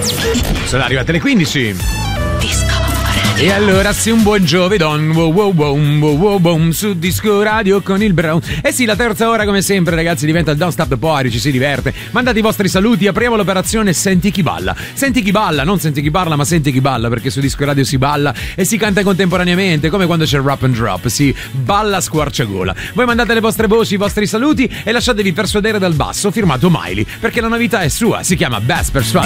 Sono arrivate le 15. Disco Radio. E allora se un buon giovedon su Disco Radio con il Brown. Eh sì, la terza ora come sempre ragazzi diventa il Don't Stop the Party, ci si diverte. Mandate i vostri saluti, apriamo l'operazione Senti chi balla. Senti chi balla, non senti chi parla ma senti chi balla, perché su Disco Radio si balla e si canta contemporaneamente, come quando c'è il Rap and Drop, si balla a squarciagola. Voi mandate le vostre voci, i vostri saluti e lasciatevi persuadere dal basso firmato Miley, perché la novità è sua, si chiama Best Persuader.